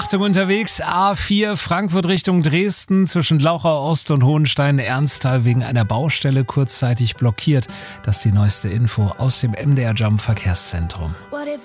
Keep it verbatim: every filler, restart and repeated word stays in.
Achtung unterwegs, A vier Frankfurt Richtung Dresden zwischen Glauchau Ost und Hohenstein-Ernsthal wegen einer Baustelle kurzzeitig blockiert. Das ist die neueste Info aus dem M D R Jump Verkehrszentrum.